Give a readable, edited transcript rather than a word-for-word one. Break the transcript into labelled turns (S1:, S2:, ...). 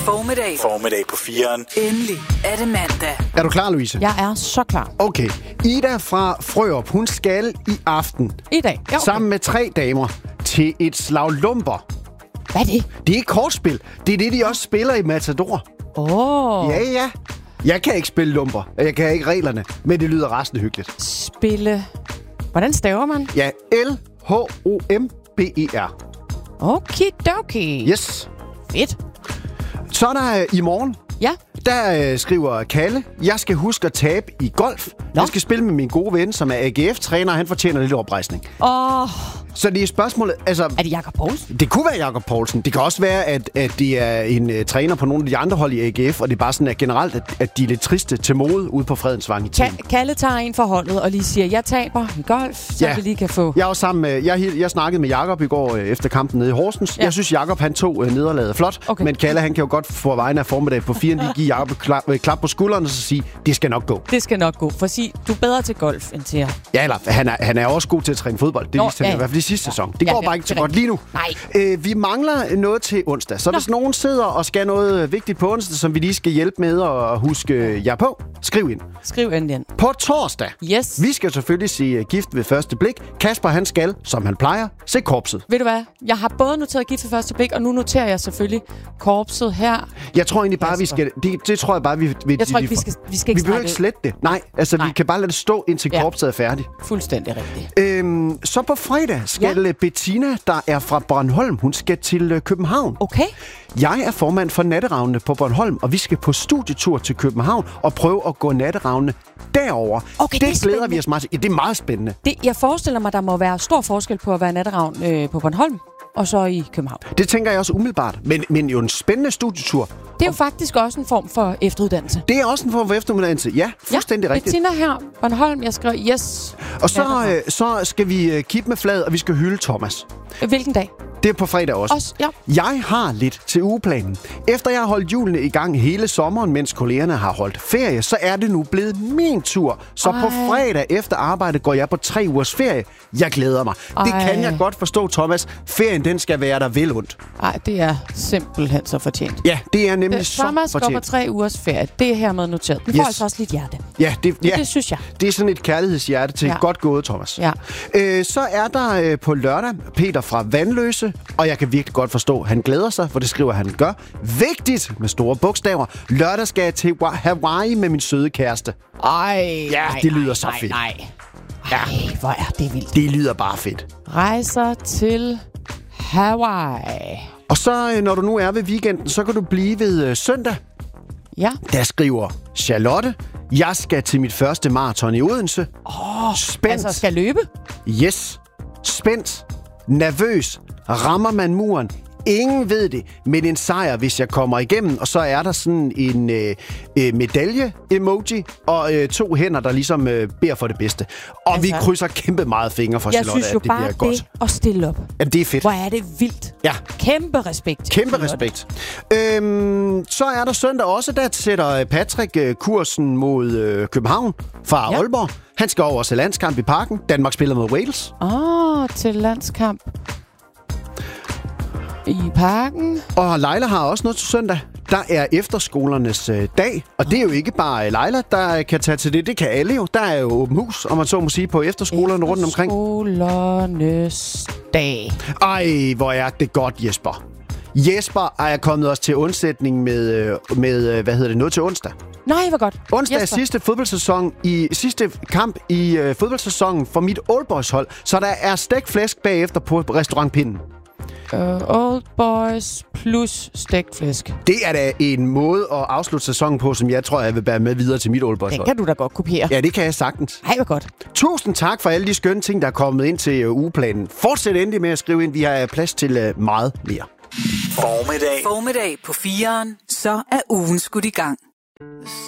S1: Formiddag på 4'eren.
S2: Endelig er det mandag.
S3: Er du klar, Louise?
S4: Jeg er så klar.
S3: Okay. Ida fra Frørup, hun skal i aften
S4: I dag? Ja, okay.
S3: sammen med 3 damer til et slag lumper.
S4: Hvad er det?
S3: Det er ikke kortspil. Det er det, de også spiller i Matador. Ja. Jeg kan ikke spille lumper. Jeg kan ikke reglerne, men det lyder resten hyggeligt.
S4: Spille... Hvordan staver man?
S3: Ja, L-H-O-M-B-E-R.
S4: Okidoki.
S3: Yes.
S4: Fedt.
S3: Så er der i morgen.
S4: Ja.
S3: Der skriver Kalle, jeg skal huske at tabe i golf. Jeg skal spille med min gode ven, som er AGF-træner, og han fortjener lidt oprejsning. Så det er spørgsmålet... Altså,
S4: er det Jakob Poulsen?
S3: Det kunne være Jakob Poulsen. Det kan også være, at det er en træner på nogle af de andre hold i AGF, og det er bare sådan at generelt, at de er lidt triste til mode ude på Fredensvang i tiden.
S4: Kalle tager en for holdet og lige siger, jeg taber i golf, så vi lige kan få...
S3: Jeg var sammen med... Jeg snakkede med Jakob i går efter kampen nede i Horsens. Ja. Jeg synes, Jakob han tog nederlaget flot, men Kalle han kan jo godt få vegne af formiddag på 4'eren lige give Jakob et klap på skulderen og så sige, det skal nok gå.
S4: Det skal nok gå, for sig, du er bedre til golf end til...
S3: Ja, eller han er også god til at træne fodbold. Det viste han i hvert fald i sidste sæson. Det går bare ikke så godt lige nu.
S4: Nej.
S3: Vi mangler noget til onsdag. Så hvis nogen sidder og skal noget vigtigt på onsdag, som vi lige skal hjælpe med at huske jer på, skriv ind.
S4: Skriv ind.
S3: På torsdag.
S4: Yes.
S3: Vi skal selvfølgelig se Gift ved første blik. Kasper, han skal, som han plejer, se Korpset.
S4: Ved du hvad? Jeg har både noteret Gift ved første blik, og nu noterer jeg selvfølgelig Korpset her.
S3: Jeg tror egentlig bare, vi skal... Det tror jeg bare, vi...
S4: Jeg tror ikke, vi skal ikke
S3: behøver ikke slette det. Nej, vi kan bare lade det stå, indtil Korpset er færdig.
S4: Fuldstændig rigtigt.
S3: Så på fredag skal Bettina, der er fra Bornholm, hun skal til København.
S4: Okay.
S3: Jeg er formand for Natteravnene på Bornholm, og vi skal på studietur til København og prøve at gå Natteravnene derover.
S4: Okay,
S3: det glæder vi os meget til. Ja, det er meget spændende.
S4: Jeg forestiller mig, der må være stor forskel på at være Natteravn på Bornholm og så i København.
S3: Det tænker jeg også umiddelbart. Men jo en spændende studietur.
S4: Det er jo faktisk også en form for efteruddannelse.
S3: Det er også en form for efteruddannelse. Ja, fuldstændig rigtigt.
S4: Bettina her, Bornholm, jeg skriver yes.
S3: Og så skal vi kippe med flaget, og vi skal hylde Thomas.
S4: Hvilken dag?
S3: Det er på fredag også.
S4: Ja.
S3: Jeg har lidt til ugeplanen. Efter jeg har holdt julene i gang hele sommeren, mens kollegerne har holdt ferie, så er det nu blevet min tur. Så på fredag efter arbejde går jeg på 3 ugers ferie. Jeg glæder mig. Det kan jeg godt forstå, Thomas. Ferien, den skal være der vel ondt.
S4: Ej, det er simpelthen så fortjent.
S3: Ja, det er nemlig så
S4: Thomas
S3: fortjent.
S4: går på 3 ugers ferie. Det er hermed noteret. Den får altså også lidt hjerte.
S3: Ja,
S4: det synes jeg.
S3: Det er sådan et kærlighedshjerte til godt gået, Thomas.
S4: Ja.
S3: Så er der på lørdag Peter fra Vandløse, og jeg kan virkelig godt forstå, han glæder sig, for det skriver han gør. Vigtigt med store bogstaver. Lørdag skal jeg til Hawaii med min søde kæreste. Det lyder så fedt.
S4: Ja, hvor er det vildt.
S3: Det lyder bare fedt.
S4: Rejser til Hawaii.
S3: Og så, når du nu er ved weekenden, så kan du blive ved søndag.
S4: Ja.
S3: Der skriver Charlotte, jeg skal til mit første maraton i Odense. Spændt.
S4: Altså skal løbe?
S3: Yes. Spændt. Nervøs. Rammer man muren? Ingen ved det, men en sejr, hvis jeg kommer igennem. Og så er der sådan en medalje-emoji og 2 hænder, der ligesom beder for det bedste. Og vi krydser kæmpe meget fingre for Charlotte,
S4: at det bliver godt. Jeg synes jo bare det at stille op.
S3: Ja, det er fedt.
S4: Hvor er det vildt.
S3: Ja.
S4: Kæmpe respekt.
S3: Kæmpe respekt. Så er der søndag også, der sætter Patrick kursen mod København fra Aalborg. Han skal over til landskamp i Parken. Danmark spiller mod Wales.
S4: Til landskamp i Parken.
S3: Og Leila har også noget til søndag. Der er efterskolernes dag, og det er jo ikke bare Leila, der kan tage til det. Det kan alle jo. Der er jo åben hus, om man så må sige, på efterskolerne rundt omkring.
S4: Efterskolernes dag.
S3: Ej, hvor er det godt, Jesper. Jesper er kommet også til undsætning med noget til onsdag.
S4: Nej, hvor godt.
S3: Onsdag er sidste kamp i fodboldsæsonen for mit Old Boys hold, så der er stegt flæsk bagefter på restaurantpinden.
S4: Old Boys plus stegt flæsk.
S3: Det er da en måde at afslutte sæsonen på, som jeg tror, jeg vil bære med videre til mit Old Boys hold.
S4: Den kan du da godt kopiere.
S3: Ja, det kan jeg sagtens.
S4: Ej, hvor godt.
S3: Tusind tak for alle de skønne ting, der er kommet ind til ugeplanen. Fortsæt endelig med at skrive ind. Vi har plads til meget mere.
S2: Formiddag på 4'eren. Så er ugen skudt i gang.